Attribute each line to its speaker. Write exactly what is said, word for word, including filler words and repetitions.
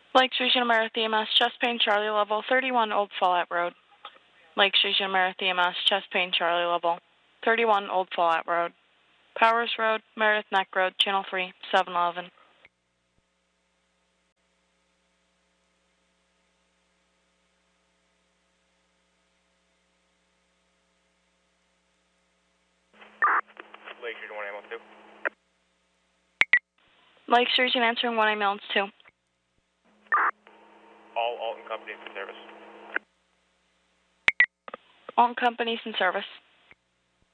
Speaker 1: Lakes Regional Merit E M S, chest pain, Charlie level, thirty-one Old Fallout Road. Lakes Regional Merit E M S, chest pain, Charlie level, thirty-one Old Fallout Road. Powers Road, Meredith Neck Road, Channel three, seven eleven.
Speaker 2: Lakes Region one ambulance two.
Speaker 1: Lakes Region answering one ambulance two.
Speaker 2: All Alton companies in service.
Speaker 1: Alton companies in service.